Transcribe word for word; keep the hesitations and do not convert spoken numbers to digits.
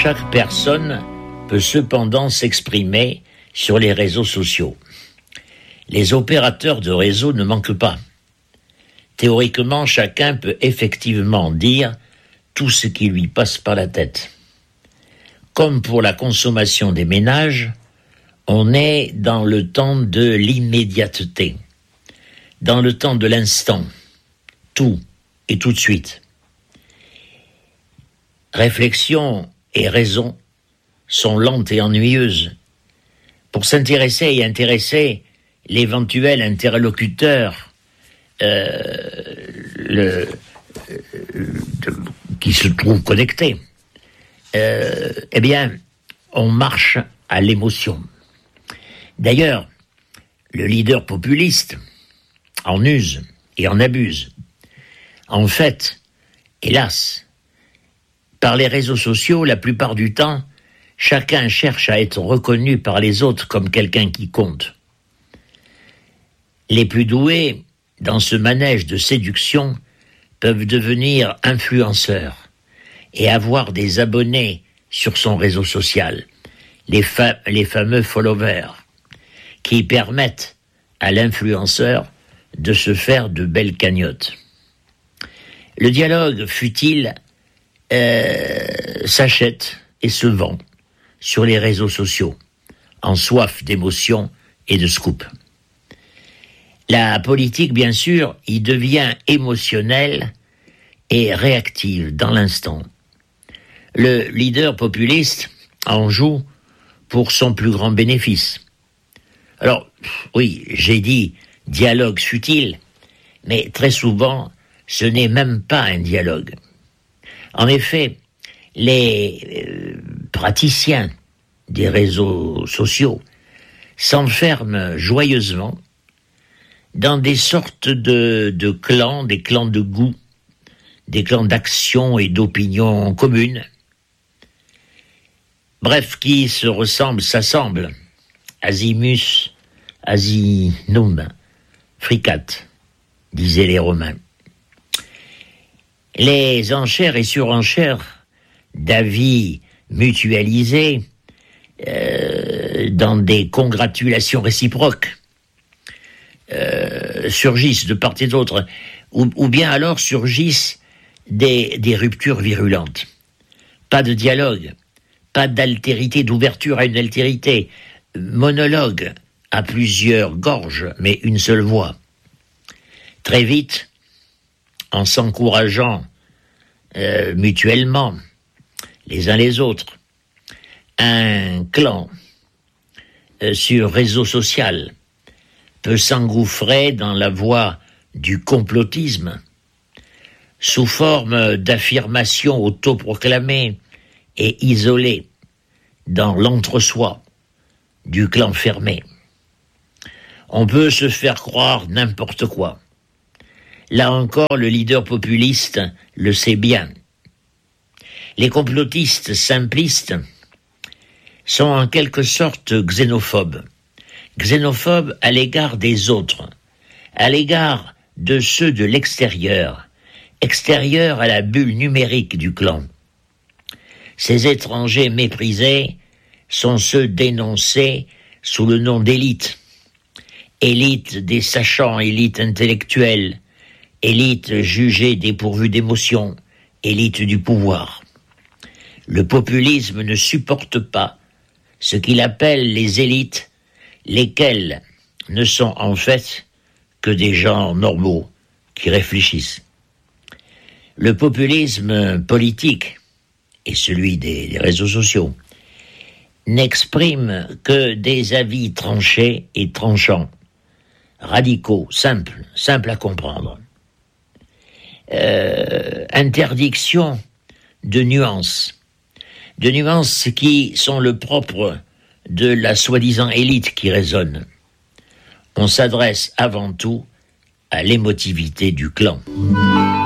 chaque personne peut cependant s'exprimer sur les réseaux sociaux. Les opérateurs de réseau ne manquent pas. Théoriquement, chacun peut effectivement dire tout ce qui lui passe par la tête. Comme pour la consommation des ménages, on est dans le temps de l'immédiateté, dans le temps de l'instant, tout et tout de suite. Réflexion et raison sont lentes et ennuyeuses. Pour s'intéresser et intéresser l'éventuel interlocuteur euh, le, euh, qui se trouve connecté, euh, eh bien, on marche à l'émotion. D'ailleurs, le leader populiste en use et en abuse. En fait, hélas, par les réseaux sociaux, la plupart du temps, chacun cherche à être reconnu par les autres comme quelqu'un qui compte. Les plus doués dans ce manège de séduction peuvent devenir influenceurs et avoir des abonnés sur son réseau social, les, fa- les fameux followers, qui permettent à l'influenceur de se faire de belles cagnottes. Le dialogue futile euh, s'achète et se vend sur les réseaux sociaux, en soif d'émotion et de scoop. La politique, bien sûr, y devient émotionnelle et réactive dans l'instant. Le leader populiste en joue pour son plus grand bénéfice. Alors, oui, j'ai dit dialogue futile, mais très souvent, ce n'est même pas un dialogue. En effet, les euh, praticiens des réseaux sociaux s'enferment joyeusement dans des sortes de, de clans, des clans de goût, des clans d'action et d'opinion communes. Bref, qui se ressemblent, s'assemblent. Asimus, asinum, fricat, disaient les Romains. Les enchères et surenchères d'avis mutualisés euh, dans des congratulations réciproques euh, surgissent de part et d'autre, ou, ou bien alors surgissent des, des ruptures virulentes. Pas de dialogue, pas d'altérité, d'ouverture à une altérité, monologue à plusieurs gorges, mais une seule voix. Très vite, en s'encourageant euh, mutuellement, les uns les autres, un clan euh, sur réseau social peut s'engouffrer dans la voie du complotisme sous forme d'affirmations autoproclamées et isolées dans l'entre-soi du clan fermé. On peut se faire croire n'importe quoi. Là encore, le leader populiste le sait bien. Les complotistes simplistes sont en quelque sorte xénophobes. Xénophobes à l'égard des autres, à l'égard de ceux de l'extérieur, extérieurs à la bulle numérique du clan. Ces étrangers méprisés sont ceux dénoncés sous le nom d'élite. Élite des sachants, élite intellectuelle, élite jugée dépourvue d'émotion, élite du pouvoir. Le populisme ne supporte pas ce qu'il appelle les élites, lesquelles ne sont en fait que des gens normaux qui réfléchissent. Le populisme politique et celui des, des réseaux sociaux n'expriment que des avis tranchés et tranchants, radicaux, simples, simples à comprendre. Euh, interdiction de nuances, de nuances qui sont le propre de la soi-disant élite qui résonne. On s'adresse avant tout à l'émotivité du clan.